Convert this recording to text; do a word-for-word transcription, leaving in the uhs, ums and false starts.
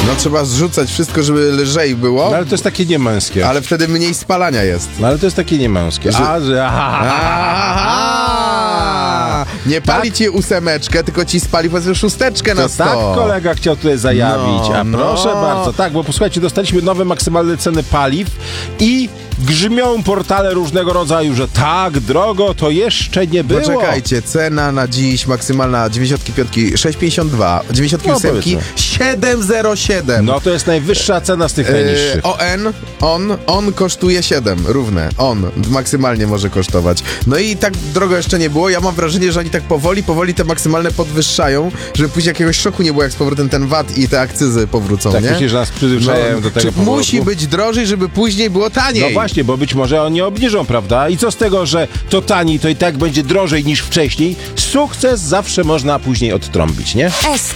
No trzeba zrzucać wszystko, żeby lżej było. No ale to jest takie niemęskie. Ale wtedy mniej spalania jest. No ale to jest takie niemęskie. Że... A, że... Nie pali tak? ci ósemeczkę, tylko ci spali powiedzmy szósteczkę na sto. Tak kolega chciał tutaj zajawić. No, A no. proszę bardzo. Tak, bo posłuchajcie, dostaliśmy nowe maksymalne ceny paliw i grzmią portale różnego rodzaju, że tak drogo to jeszcze nie było. Poczekajcie, cena na dziś maksymalna dziewięćdziesiąt pięć sześć pięćdziesiąt dwa, dziewięćdziesiąt osiem siedem zero siedem. No to jest najwyższa cena z tych najniższych. Yy, O N, on, on kosztuje siedem, równe. On maksymalnie może kosztować. No i tak drogo jeszcze nie było. Ja mam wrażenie, że oni tak powoli, powoli te maksymalne podwyższają, żeby później jakiegoś szoku nie było, jak z powrotem ten V A T i te akcyzy powrócą, tak, nie? myślisz, że nas przyzwyczajają no, do tego powrotu? Musi być drożej, żeby później było taniej. No właśnie, bo być może oni obniżą, prawda? I co z tego, że to taniej, to i tak będzie drożej niż wcześniej? Sukces zawsze można później odtrąbić, nie? S